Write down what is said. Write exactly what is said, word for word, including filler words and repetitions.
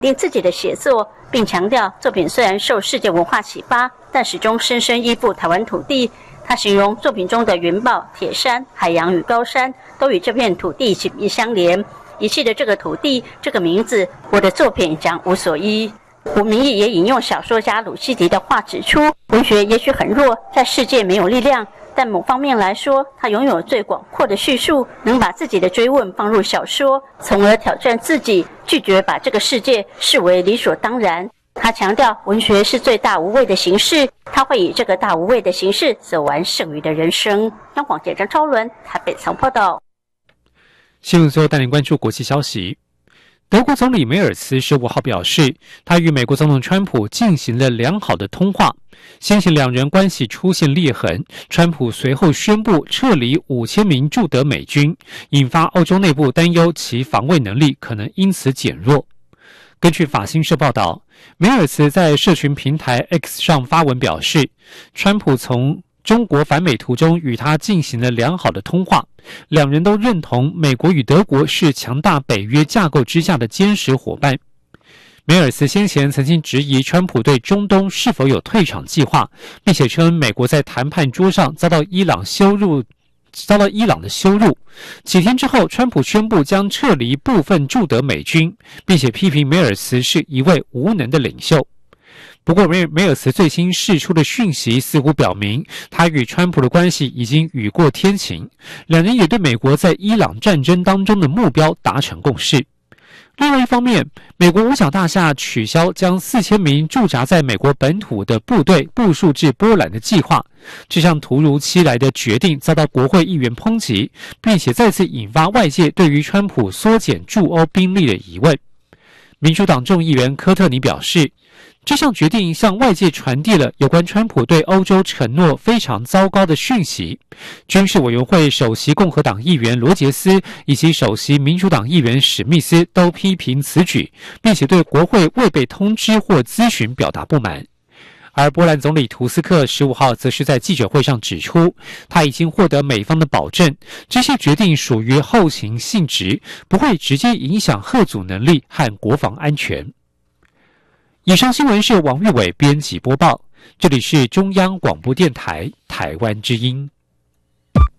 定自己的写作，并强调作品虽然受世界文化启发，但始终深深依附台湾土地。他形容作品中的云豹、铁山、海洋与高山都与这片土地紧密相连。遗弃的这个土地这个名字，我的作品将无所依。吴明益也引用小说家鲁西迪的话指出，文学也许很弱，在世界没有力量，但某方面来说，它拥有最广阔的叙述，能把自己的追问放入小说，从而挑战自己，拒绝把这个世界视为理所当然。他强调，文学是最大无畏的形式，他会以这个大无畏的形式走完剩余的人生。央广记者张超伦台北曾报道。 新闻最后带您关注国际消息。德国总理梅尔茨十五号表示，他与美国总统川普进行了良好的通话，先前两人关系出现裂痕，川普随后宣布撤离五千名驻德美军，引发欧洲内部担忧其防卫能力可能因此减弱。根据法新社报道，梅尔茨在社群平台 X 上发文表示，川普从中国反美途中与他进行了良好的通话，两人都认同美国与德国是强大北约架构之下的坚实伙伴。梅尔茨先前曾经质疑川普对中东是否有退场计划，并且称美国在谈判桌上遭到伊朗羞辱遭到伊朗的羞辱。几天之后，川普宣布将撤离部分驻德美军，并且批评梅尔茨是一位无能的领袖。不过，梅梅尔茨最新释出的讯息似乎表明，他与川普的关系已经雨过天晴，两人也对美国在伊朗战争当中的目标达成共识。另外一方面，美国五角大厦取消将四千名驻扎在美国本土的部队部署至波兰的计划，这项突如其来的决定遭到国会议员抨击，并且再次引发外界对于川普缩减驻欧兵力的疑问。民主党众议员科特尼表示，这项决定向外界传递了有关川普对欧洲承诺非常糟糕的讯息。军事委员会首席共和党议员罗杰斯以及首席民主党议员史密斯都批评此举，并且对国会未被通知或咨询表达不满。而波兰总理图斯克十五号则是在记者会上指出，他已经获得美方的保证，这些决定属于后勤性质，不会直接影响嚇阻能力和国防安全。以上新闻是王玉伟编辑播报，这里是中央广播电台台湾之音。